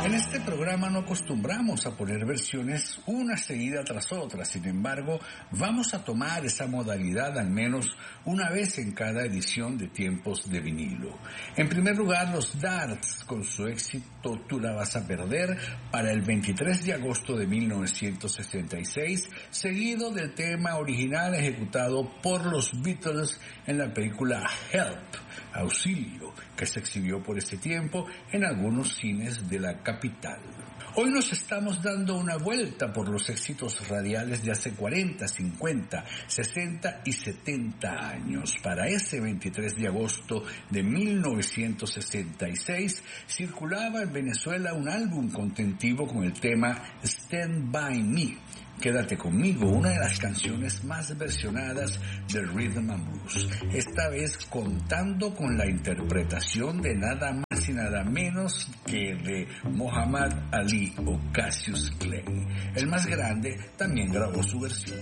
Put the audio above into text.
En este programa no acostumbramos a poner versiones una seguida tras otra, sin embargo, vamos a tomar esa modalidad al menos una vez en cada edición de Tiempos de Vinilo. En primer lugar, los Darts con su éxito Tú la vas a perder para el 23 de agosto de 1966, seguido del tema original ejecutado por los Beatles en la película Help, Auxilio, que se exhibió por ese tiempo en algunos cines de la capital. Hoy nos estamos dando una vuelta por los éxitos radiales de hace 40, 50, 60 y 70 años. Para ese 23 de agosto de 1966 circulaba en Venezuela un álbum contemplativo con el tema Stand By Me. Quédate conmigo, una de las canciones más versionadas del Rhythm and Blues, esta vez contando con la interpretación de nada más y nada menos que de Muhammad Ali o Cassius Clay. El más grande también grabó su versión.